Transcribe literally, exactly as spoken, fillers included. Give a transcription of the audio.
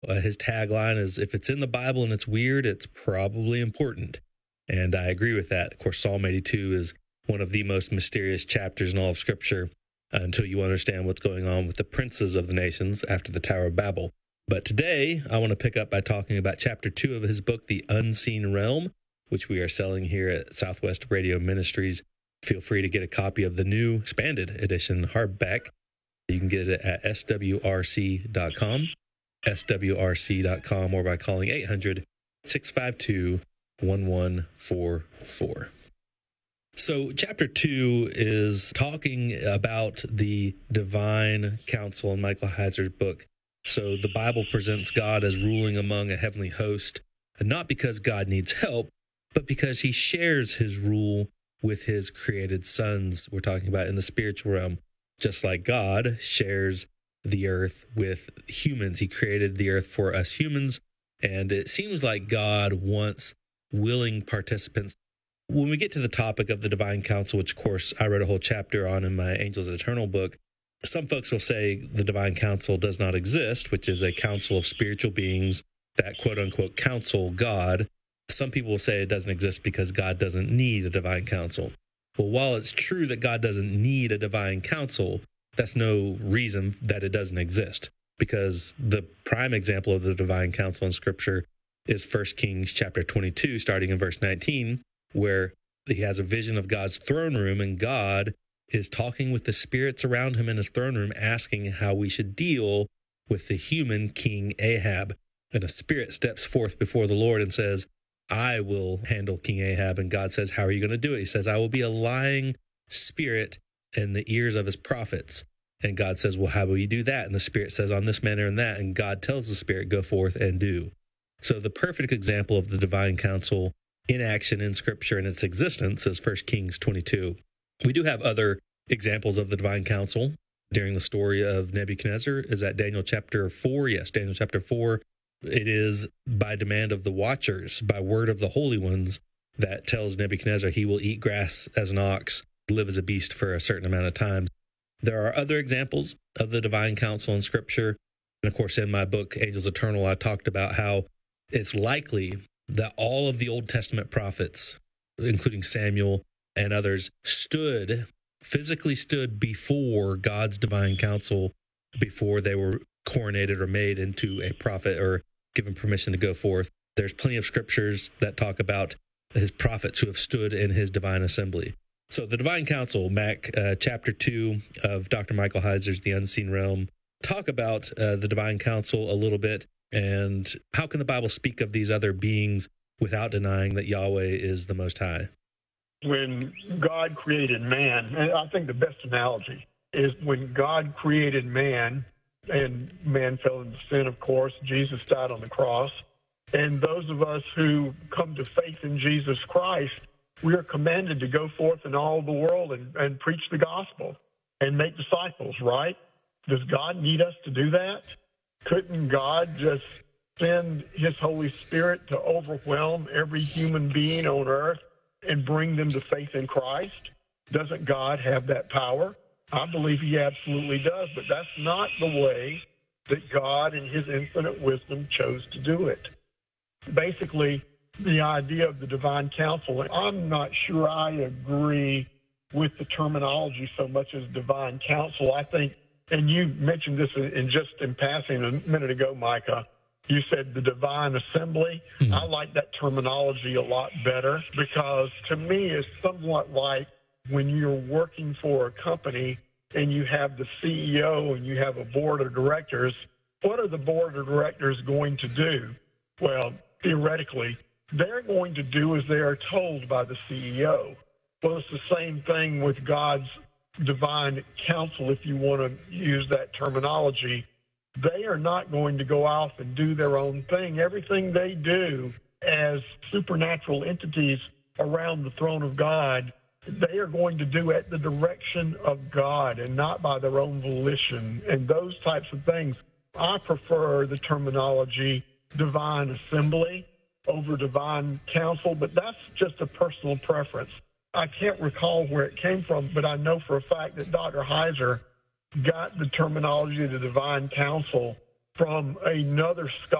Uh, his tagline is, if it's in the Bible and it's weird, it's probably important. And I agree with that. Of course, Psalm eighty-two is one of the most mysterious chapters in all of Scripture uh, until you understand what's going on with the princes of the nations after the Tower of Babel. But today, I want to pick up by talking about chapter two of his book, The Unseen Realm, which we are selling here at Southwest Radio Ministries. Feel free to get a copy of the new expanded edition hardback. You can get it at S W R C dot com, S W R C dot com, or by calling eight hundred, six five two, one one four four. So chapter two is talking about the divine council in Michael Heiser's book. So the Bible presents God as ruling among a heavenly host, and not because God needs help, but because he shares his rule with his created sons. We're talking about in the spiritual realm, just like God shares the earth with humans. He created the earth for us humans, and it seems like God wants willing participants. When we get to the topic of the divine council, which of course I wrote a whole chapter on in my Angels Eternal book, some folks will say the divine council does not exist, which is a council of spiritual beings that quote unquote counsel God. Some people will say it doesn't exist because God doesn't need a divine council. Well, while it's true that God doesn't need a divine council, that's no reason that it doesn't exist, because the prime example of the divine council in Scripture is First Kings chapter twenty-two, starting in verse nineteen, where he has a vision of God's throne room, and God is talking with the spirits around him in his throne room, asking how we should deal with the human King Ahab. And a spirit steps forth before the Lord and says, I will handle King Ahab. And God says, how are you going to do it? He says, I will be a lying spirit in the ears of his prophets. And God says, well, how will you do that? And the spirit says, on this manner and that. And God tells the spirit, go forth and do. So the perfect example of the divine council in action in Scripture and its existence is First Kings twenty-two. We do have other examples of the divine council during the story of Nebuchadnezzar. Is that Daniel chapter four? Yes, Daniel chapter four. It is by demand of the watchers, by word of the holy ones, that tells Nebuchadnezzar he will eat grass as an ox, live as a beast for a certain amount of time. There are other examples of the divine council in Scripture. And of course, in my book, Angels Eternal, I talked about how it's likely that all of the Old Testament prophets, including Samuel and others, stood, physically stood before God's divine council before they were coronated or made into a prophet or given permission to go forth. There's plenty of scriptures that talk about his prophets who have stood in his divine assembly. So the divine council, Mac, uh, chapter two of Doctor Michael Heiser's The Unseen Realm, talk about uh, the divine council a little bit, and how can the Bible speak of these other beings without denying that Yahweh is the Most High? When God created man, and I think the best analogy is when God created man, and man fell into sin, of course, Jesus died on the cross, and those of us who come to faith in Jesus Christ, we are commanded to go forth in all the world and, and preach the gospel and make disciples, right? Does God need us to do that? Couldn't God just send his Holy Spirit to overwhelm every human being on earth and bring them to faith in Christ? Doesn't God have that power? I believe he absolutely does, but that's not the way that God in his infinite wisdom chose to do it. Basically, the idea of the divine council, I'm not sure I agree with the terminology so much as divine council. I think, and you mentioned this in, in just in passing a minute ago, Micah, you said the divine assembly. Mm-hmm. I like that terminology a lot better, because to me it's somewhat like when you're working for a company and you have the C E O and you have a board of directors. What are the board of directors going to do? Well, theoretically, they're going to do as they are told by the C E O. Well, it's the same thing with God's divine counsel, if you want to use that terminology. They are not going to go off and do their own thing. Everything they do as supernatural entities around the throne of God, they are going to do at the direction of God and not by their own volition and those types of things. I prefer the terminology divine assembly over divine counsel, but that's just a personal preference. I can't recall where it came from, but I know for a fact that Doctor Heiser got the terminology of the divine counsel from another scholar.